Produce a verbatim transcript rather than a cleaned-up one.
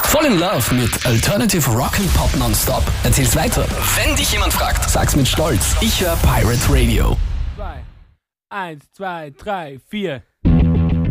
Fall in Love mit Alternative Rock and Pop Nonstop. Erzähl's weiter. Wenn dich jemand fragt, sag's mit Stolz. Ich höre Pirate Radio. Zwei. Eins, zwei, drei, vier.